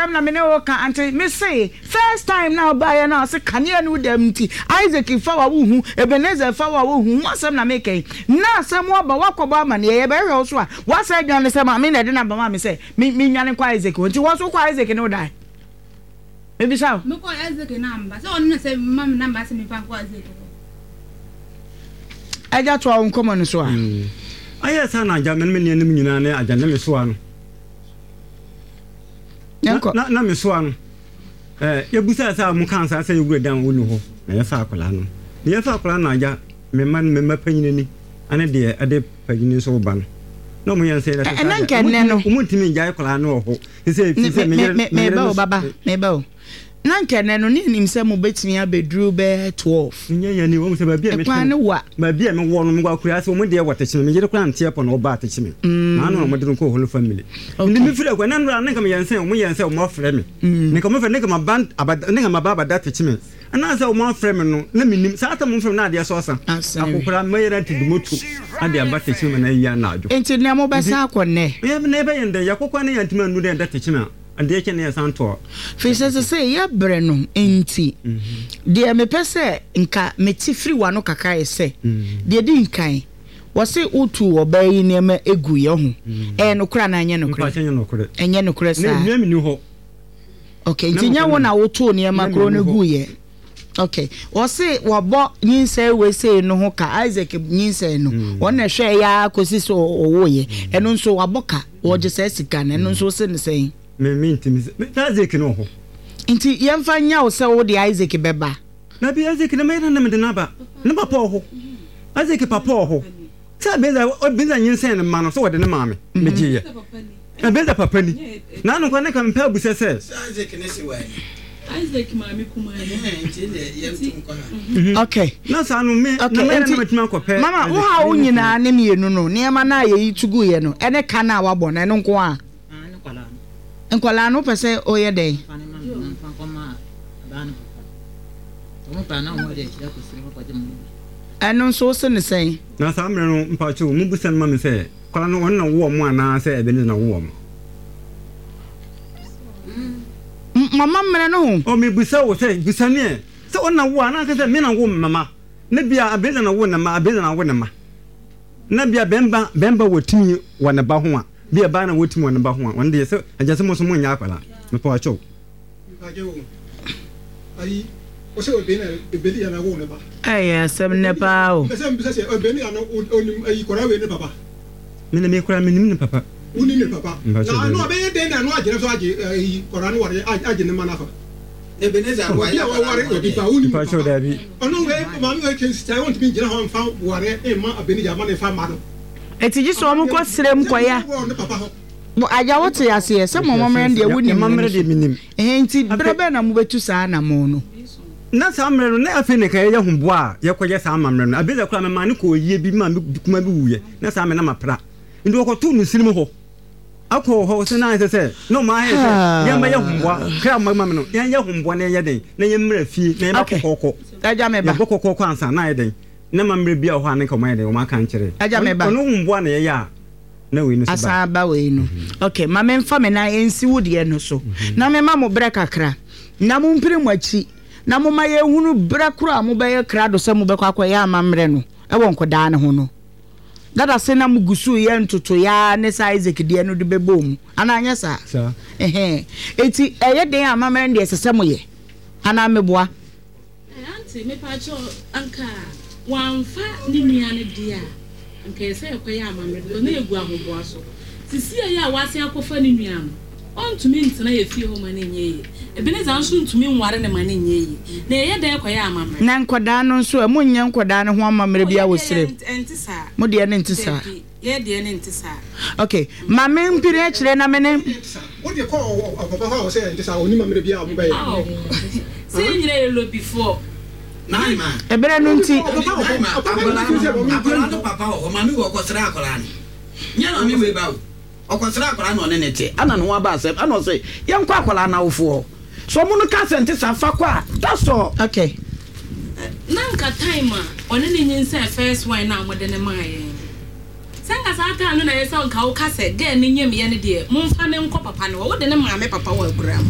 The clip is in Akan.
asem na me ne wo ka anti me say first time now buy na say kania no dem ti Isaac fa wa wo hu Ebenezer fa wa wo hu asem na me kai na asem wo ba wakoba ma ne ye be hwe so a wa say dwan say ma me na de na ba ma me say me nwane kwa Isaac wonti wo so kwa Isaac no die maybe sao me kwa Isaac number so on say ma me number say me fa kwa Isaac aja to on common so a aya sa na aja me ne nim nyina ne aja ne me so ano na me so ano ya busa sa mu kan sa ye dan wonu ho na ya fa akola no ya fa akola na aja me man me mapanyini ni ane de ade panyini so ban no mu yan say na ta na nkanne no mu ntimi nja akola no ho se me ba baba me ba na nkanne no ni nim se mu betimi abedru be 12 nya ni wo se ba bia me ma bia me wo no mu akura se mu de wata chime me yire kura ntie po no ba ta chime na no mo de ko holo family ndi mi fira kwa na ndra na kam yan se mu yan se mo frɛ me ne kam frɛ ne kam band abada ne kam baba da ta chime ana se mo frɛ me no na minim sa ata mo frɛ na de so san akokura me yire ti dumotu ade abata chime na ya na adwo enti ne mo ba sa akɔne ne ba yende yakokwa ne yantima nu de da ta chime ande yake ne santo fisese say ya bre no enti de me pese nka meti free wa no kaka ese de di nkan wo se utu obayi ne ma egu ye ho no kura na anye no kura enye no kura sa ne mi ho okay enti nya wo na wotu ne ma kro no gu ye okay wo se wo bo nyinse we se no ho ka Isaac nyinse no wo na hwe ya kosi so owo ye eno nso waboka wo je se sika na eno nso se ne sei me intimi Isaac no ho inti yemfa nya wo se wo de Isaac beba na bi Isaac na me na me de na ba ne papa ho Isaac papa ho sa beza nyinsen ne ma no so wo de ne ma me giye na beza papa ni na no kwa ne kan pa buse se Isaac ne se wa Isaac mami kuma ne okay na sa no me na me na metima kope mama wo ha wo nyina ne mienu no ne ma na ye tugu ye no ene kana wa bo na eno nko a nkwala no pese oye dey eno so se ne sen na sa mre no mpa chu mu busan ma me se kwala no won na wo mo ana se ebe ni na wo mo mama mre no o me busa wo se busan ne se won na wo ana ka se me na wo mama na bia abeza na wo na ma abeza na wo na ma na bia bemba wotimi wo na ba ho a bia ba na wotimi wo na ba ho a won de se ajase mo so mo nya akwala me pa chu ai o se obeli ana wo ne ba ai asem ne pa o se obeli ana onim ai kora we ne papa me na me kora me nim ne papa uni ne papa na no be de na no agire so age ai kora no ware age ne mana fa Ebenezer wa ya ware obi pa uni pa chu da bi ono we ma mi we ken sta want me gire ho mfa ware e ma Ebenezer ma ne fa ma no etiji so mo ko srem ko ya mo aja wote ase se mo mamre de wuni mamre de minim enti brebe na mo betu sa na mo no na sa mamre no na afi ne ka ye humbo a ye ko ye sa mamre no abeza kura me ma ne ko yie bi ma kuma bi wuye na sa me na mapra ndi ko to no sirim ho akọ ho se na se no ma he se ye ma ye humbo kra ma no ye humbo na ye den na ye mra fie na ye ba kokoko aja me ba kokoko ansa na ye den na mamre bia ho ane ko ma ye den o ma kan kire aja me ba no humbo na ye ya na we no so ba asaba we no okay ma me mfa me na ensi wode no so na me ma mo bra kakra na mo mpire mo achi na mo ma ye hunu bra kura mo ba ye kra do se mo be kwakwa ya amamre no e won ko da ne ho no dada se na mo gusu ye ntoto ya ne sa Isaac de no de bebom ana anya sa eti eye den amamre de sese mo ye ana meboa auntie me pa cho anka wanfa ni nua ne dia anka ese ekoya amamre do na egu ahoboa so sisi ya wase akofa ni nua no ontumi ntena ye fie ho ma na nyeye Ebenezer nso ntumi nware ne ma na nyeye na eye da ekoya amamre na nkoda no nso mo nya nkoda no ho amamre bia wosire entisa mo de ne ntisa ye de ne ntisa okay ma me mpire akire na me ne wo de ko papa ha o se entisa oni mamre bia mo ba ye se nyire lo before nai ma ebere no nti papa o ma mi wo ko sra akola ni nya na mi we ba o ko sra akola no ne nete ana no aba asem ana o se ye nkwa akola na wofo so mu no ka sente safa kwa that's all okay nanka time one ne nyinse first wine na mo de ne maaye sanga sa ata no na yesa nka wo ka se ge ne nyem ye ne de mo mfa ne nko papa ne wo de ne maame papa wa agura